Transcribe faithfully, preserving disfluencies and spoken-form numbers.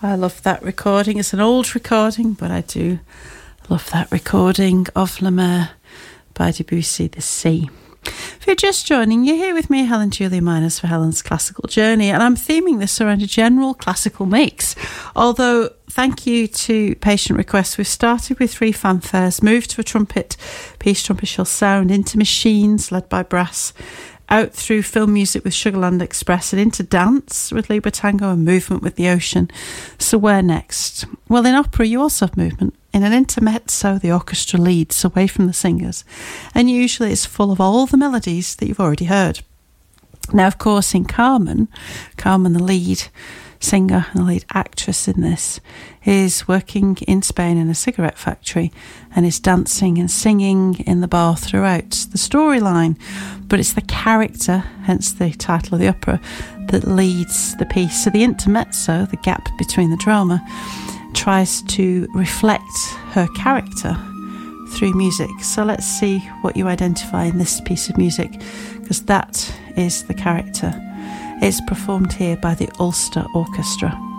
I love that recording. It's an old recording, but I do love that recording of La Mer by Debussy, The Sea. If you're just joining, you're here with me, Helen Julia Miners, for Helen's Classical Journey, and I'm theming this around a general classical mix. Although, thank you to patient requests, we've started with three fanfares, moved to a trumpet piece, Trumpet Shall Sound, into machines led by brass, out through film music with Sugarland Express, and into dance with Liber Tango and movement with The Ocean. So where next? Well, in opera you also have movement. In an intermezzo, the orchestra leads away from the singers, and usually it's full of all the melodies that you've already heard. Now, of course, in Carmen, Carmen, the lead singer and the lead actress in this, is working in Spain in a cigarette factory and is dancing and singing in the bar throughout the storyline. But it's the character, hence the title of the opera, that leads the piece. So the intermezzo, the gap between the drama, tries to reflect her character through music. So let's see what you identify in this piece of music, because that is the character. It's performed here by the Ulster Orchestra.